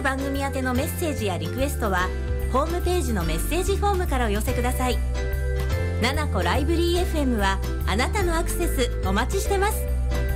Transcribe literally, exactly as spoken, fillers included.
番組宛てのメッセージやリクエストはホームページのメッセージフォームからお寄せください。ナナコライブリー エフエム はあなたのアクセスお待ちしてます。